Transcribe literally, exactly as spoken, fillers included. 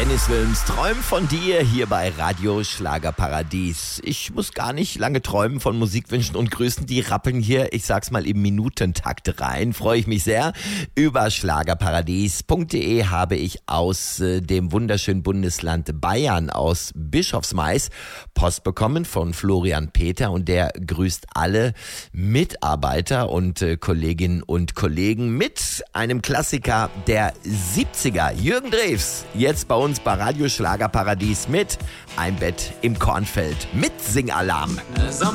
Dennis Wilms, träum von dir hier bei Radio Schlagerparadies. Ich muss gar nicht lange träumen von Musikwünschen und Grüßen. Die rappeln hier, ich sag's mal, im Minutentakt rein. Freue ich mich sehr. Über schlagerparadies punkt de habe ich aus äh, dem wunderschönen Bundesland Bayern, aus Bischofsmais, Post bekommen von Florian Peter und der grüßt alle Mitarbeiter und äh, Kolleginnen und Kollegen mit einem Klassiker der siebziger. Jürgen Drews, jetzt bei uns bei Radio Schlagerparadies mit Ein Bett im Kornfeld mit Singalarm.